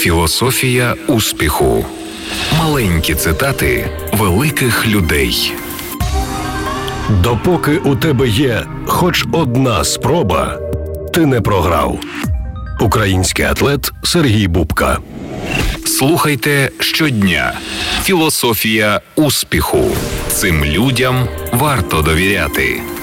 Філософія успіху. Маленькі цитати великих людей. Допоки у тебе є хоч одна спроба, ти не програв. Український атлет Сергій Бубка. Слухайте щодня. Філософія успіху. Цим людям варто довіряти.